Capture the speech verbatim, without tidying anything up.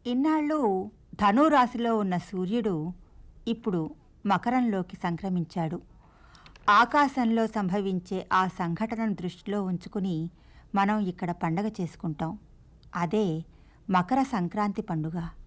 ఇన్నాళ్ళు ధనురాశిలో ఉన్న సూర్యుడు ఇప్పుడు మకరంలోకి సంక్రమించాడు. ఆకాశంలో సంభవించే ఆ సంఘటనను దృష్టిలో ఉంచుకుని మనం ఇక్కడ పండగ చేసుకుంటాం. అదే మకర సంక్రాంతి పండుగ.